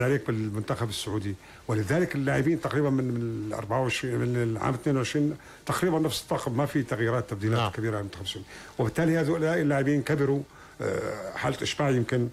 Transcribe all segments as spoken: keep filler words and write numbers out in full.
ذلك بالمنتخب السعودي، ولذلك اللاعبين تقريبا من من أربعة وعشرين من العام اثنين وعشرين تقريبا نفس الطاقم، ما في تغييرات تبديلات نعم. كبيره على المنتخب السعودي، وبالتالي هؤلاء اللاعبين كبروا حاله اشباع يمكن.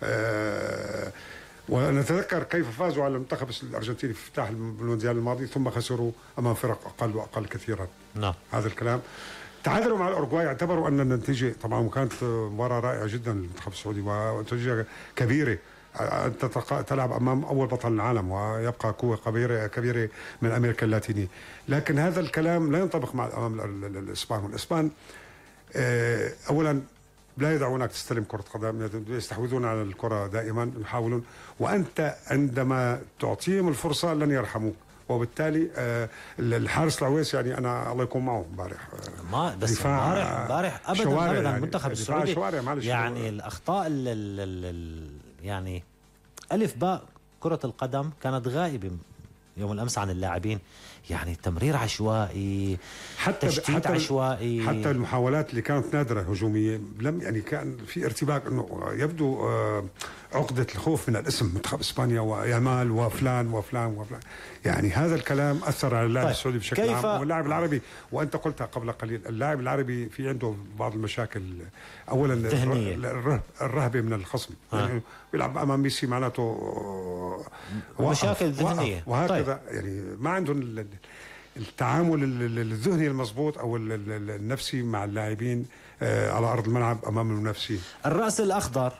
ونتذكر كيف فازوا على المنتخب الارجنتيني في افتتاح المونديال الماضي ثم خسروا امام فرق اقل واقل كثيرا. نعم. هذا الكلام. تعادلوا مع الاورجواي، اعتبروا ان النتيجه طبعا كانت مباراه رائعه جدا للمنتخب السعودي ونتيجه كبيره. أنت تلعب أمام أول بطل العالم ويبقى قوة كبيرة كبيرة من أمريكا اللاتينية، لكن هذا الكلام لا ينطبق مع أمام الإسبان. والإسبان أولا لا يدعونك تستلم كرة قدم، يستحوذون على الكرة دائما، يحاولون، وأنت عندما تعطيهم الفرصة لن يرحموك، وبالتالي الحارس العويس يعني انا الله يكون معه امبارح ما بس امبارح امبارح ابدا ابدا يعني المنتخب السعودي يعني الاخطاء ال ال ال يعني الف باء كرة القدم كانت غائبة يوم الامس عن اللاعبين، يعني تمرير عشوائي، حتى تشتيت حتى عشوائي، حتى المحاولات اللي كانت نادرة هجومية لم يعني كان في ارتباك، انه يبدو عقدة الخوف من الاسم منتخب اسبانيا ويامال وفلان وفلان وفلان، يعني هذا الكلام اثر على اللاعب طيب. السعودي بشكل عام واللاعب العربي، وانت قلتها قبل قليل اللاعب العربي في عنده بعض المشاكل، اولا الرهبة من الخصم، يعني بيلعب امام ميسي معناته مشاكل ذهنية وهكذا طيب. يعني ما عندهم التعامل الذهني المضبوط او النفسي مع اللاعبين على ارض الملعب امام المنافسين. الرأس الاخضر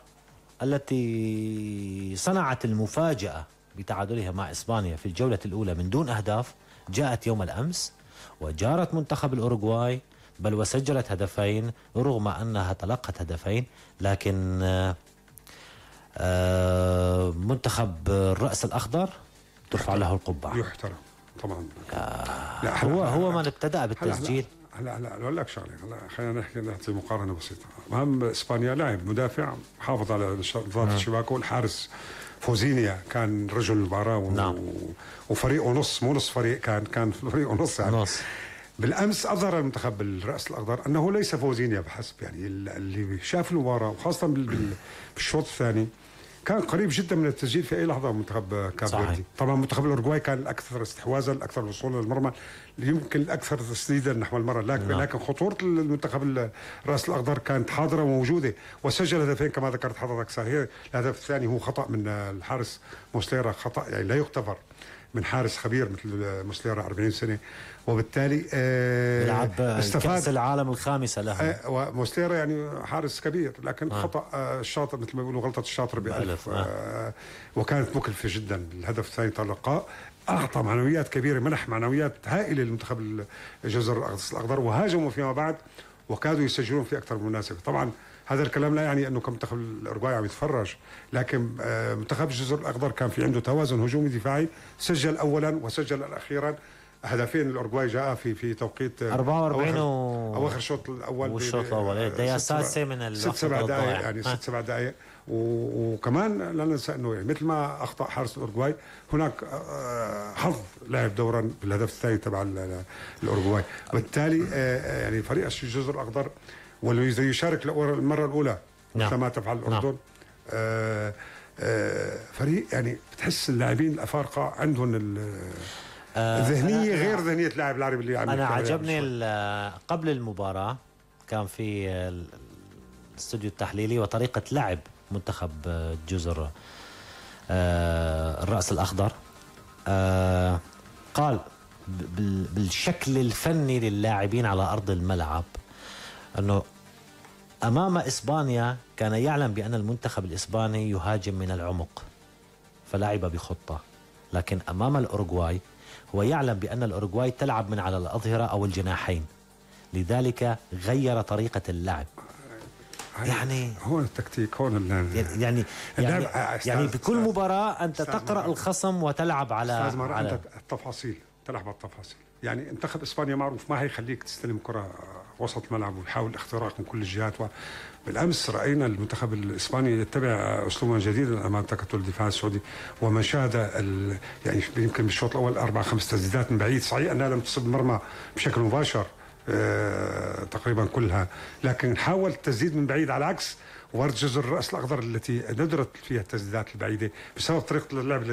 التي صنعت المفاجأة بتعادلها مع اسبانيا في الجولة الاولى من دون اهداف جاءت يوم الامس وجارت منتخب الاوروغواي، بل وسجلت هدفين رغم انها تلقت هدفين، لكن منتخب الرأس الاخضر ترفع له القبعة، يحترم طبعا. لا هو هو من ابتدأ بالتسجيل. هلا هلا اقول لك شغله، هلا خلينا نحكي نعطي مقارنه بسيطه. امام اسبانيا لاعب مدافع حافظ على نظافه شباكه، والحارس فوزينيا كان رجل المباراه و... نعم. وفريقه نص، مو نص فريق، كان كان فريقه نص يعني. نص. بالامس اظهر المنتخب الراس الاخضر انه ليس فوزينيا بحسب، يعني اللي شاف المباراه وخاصه بالشوط الثاني كان قريب جدا من التسجيل في اي لحظه منتخب كاب فيردي. طبعا منتخب الاورجواي كان الاكثر استحواذا، الاكثر وصولا للمرمى، يمكن الاكثر تسديدا نحو المرمى، لكن نعم. لكن خطوره المنتخب الراس الاخضر كانت حاضره وموجوده، وسجل هدفين كما ذكرت حضرتك. صحيح الهدف الثاني هو خطا من الحارس موسليرا، خطا يعني لا يغتفر من حارس خبير مثل موسليرا أربعين سنة، وبالتالي آه يلعب كأس العالم الخامسة له. آه وموسليرا يعني حارس كبير، لكن آه. خطأ آه الشاطر مثل ما بيقولوا غلطة الشاطر بألف. آه. آه وكانت مكلفة جدا. الهدف الثاني تلقاه أعطى معنويات كبيرة، منح معنويات هائلة للمنتخب الجزر الأخضر، وهاجموا فيما بعد وكادوا يسجلون في أكثر من مناسبة. طبعا هذا الكلام لا يعني انه كمنتخب الاورجواي عم يتفرج، لكن منتخب الجزر الاخضر كان في عنده توازن هجومي دفاعي، سجل اولا وسجل اخيرا هدفين. الاورجواي جاء في في توقيت أربعة وأربعين اواخر الشوط الاول، والشوط الاول الدقيقه السادسه من الوقت، ست سبع دقائق يعني ست سبع دقائق. وكمان لا ننسى انه يعني مثل ما اخطا حارس الاورجواي هناك حظ لعب دورا بالهدف الثاني تبع الاورجواي، وبالتالي يعني فريق الجزر الاخضر والذي يشارك المرة الأولى مثل نعم. ما تفعل الأردن نعم. آآ آآ فريق يعني بتحس اللاعبين الأفارقة عندهم الذهنية غير ذهنية اللاعب العربي اللي عم أنا عجبني قبل المباراة كان في الاستوديو التحليلي وطريقة لعب منتخب جزر الرأس الأخضر، قال بالشكل الفني للاعبين على أرض الملعب أنه أمام إسبانيا كان يعلم بأن المنتخب الإسباني يهاجم من العمق فلعب بخطة، لكن أمام الأورجواي هو يعلم بأن الأورجواي تلعب من على الأظهرة أو الجناحين، لذلك غير طريقة اللعب. يعني هون التكتيك، هون يعني يعني, يعني بكل مباراة أنت تقرأ الخصم وتلعب على, على التفاصيل، تلعب على التفاصيل. يعني منتخب اسبانيا معروف ما هيخليك تستلم كرة وسط الملعب ويحاول الاختراق من كل الجهات. بالامس راينا المنتخب الاسباني يتبع اسلوبا جديدا امام تكتل الدفاع السعودي، ومن شاهد يعني يمكن بالشوط الاول اربع خمس تسديدات من بعيد، صحيح انها لم تصب المرمى بشكل مباشر آه تقريبا كلها، لكن حاول التسديد من بعيد على عكس مباراة جزر الرأس الأخضر التي ندرت فيها التسديدات البعيدة بسبب طريقة اللعب